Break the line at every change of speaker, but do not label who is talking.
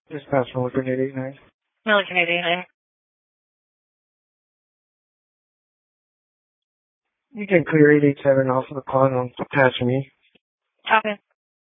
Dispatch Milliken 889.
Milliken 889.
You can clear 887 off of the cloud on patch me.
Copy.